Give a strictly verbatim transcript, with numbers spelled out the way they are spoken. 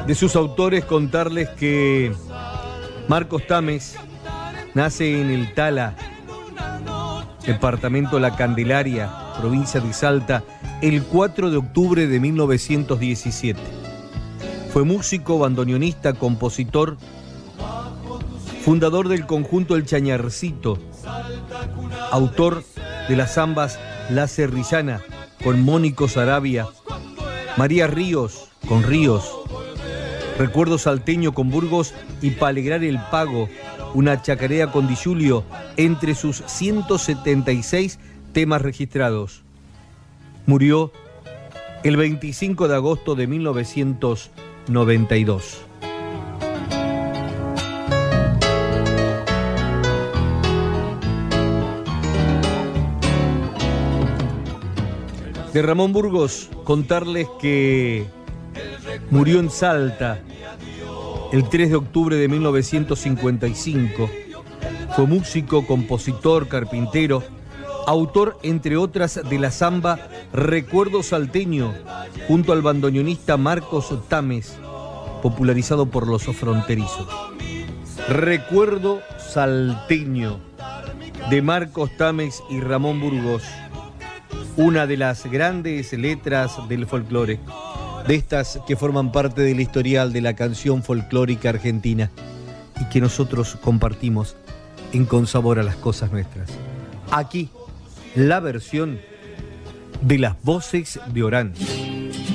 De sus autores, contarles que Marcos Tames nace en el Tala, departamento La Candelaria, provincia de Salta, el cuatro de octubre de mil novecientos diecisiete. Fue músico, bandoneonista, compositor, fundador del conjunto El Chañarcito, autor de las zambas La Cerrillana con Mónico Sarabia, María Ríos con Ríos, Recuerdo Salteño con Burgos y Pa' alegrar el pago, una chacarera con Di Giulio, entre sus ciento setenta y seis temas registrados. Murió el veinticinco de agosto de mil novecientos noventa y dos. De Ramón Burgos, contarles que murió en Salta el tres de octubre de mil novecientos cincuenta y cinco. Fue músico, compositor, carpintero, autor, entre otras, de la zamba Recuerdo Salteño, junto al bandoneonista Marcos Tames, popularizado por los fronterizos. Recuerdo Salteño, de Marcos Tames y Ramón Burgos, una de las grandes letras del folclore, de estas que forman parte del historial de la canción folclórica argentina y que nosotros compartimos en Con Sabor a las Cosas Nuestras. Aquí, la versión de las voces de Orán.